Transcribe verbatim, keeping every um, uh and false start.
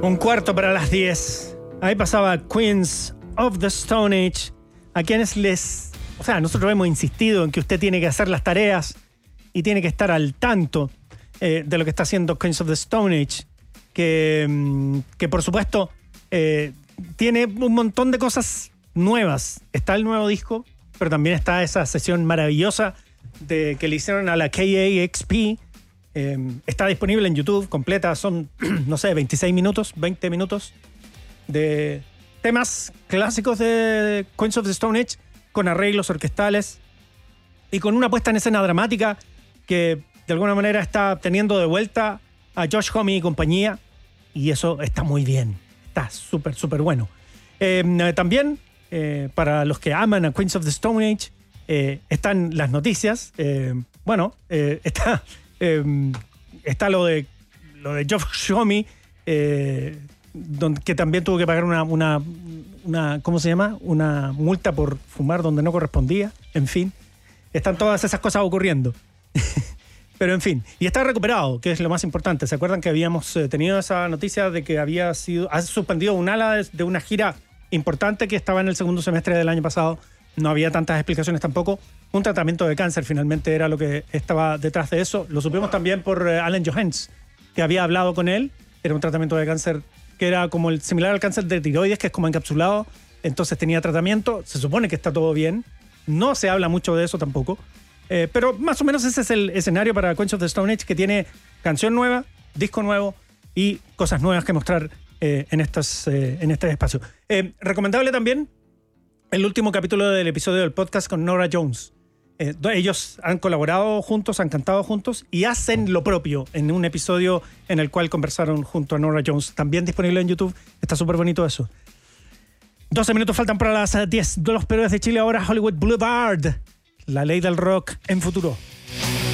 Un cuarto para las diez. Ahí pasaba Queens of the Stone Age, a quienes les... O sea, nosotros hemos insistido en que usted tiene que hacer las tareas y tiene que estar al tanto eh, de lo que está haciendo Queens of the Stone Age, que, que por supuesto eh, tiene un montón de cosas nuevas. Está el nuevo disco, pero también está esa sesión maravillosa de, que le hicieron a la K A X P. Eh, está disponible en YouTube completa, son, no sé, veintiséis minutos, veinte minutos de temas clásicos de Queens of the Stone Age, con arreglos orquestales y con una puesta en escena dramática que de alguna manera está teniendo de vuelta a Josh Homme y compañía, y eso está muy bien, está súper, súper bueno. Eh, también, eh, para los que aman a Queens of the Stone Age, eh, están las noticias. Eh, bueno, eh, está... Eh, está lo de lo de Josh Homme, eh, donde, que también tuvo que pagar una, una, una, ¿cómo se llama? Una multa por fumar donde no correspondía. En fin, están todas esas cosas ocurriendo. Pero en fin, y está recuperado, que es lo más importante. ¿Se acuerdan que habíamos tenido esa noticia de que había sido, ha suspendido un ala de, de una gira importante que estaba en el segundo semestre del año pasado? No había tantas explicaciones tampoco. Un tratamiento de cáncer finalmente era lo que estaba detrás de eso. Lo supimos también por eh, Alan Johans, que había hablado con él. Era un tratamiento de cáncer que era como el similar al cáncer de tiroides, que es como encapsulado. Entonces tenía tratamiento. Se supone que está todo bien. No se habla mucho de eso tampoco. Eh, pero más o menos ese es el escenario para Queens of the Stone Age, que tiene canción nueva, disco nuevo y cosas nuevas que mostrar eh, en, estas, eh, en este espacio. Eh, recomendable también el último capítulo del episodio del podcast con Norah Jones. Eh, ellos han colaborado juntos, han cantado juntos y hacen lo propio en un episodio en el cual conversaron junto a Norah Jones. También disponible en YouTube. Está súper bonito eso. doce minutos faltan para las diez de los Héroes de Chile. Ahora Hollywood Boulevard. La ley del rock en futuro.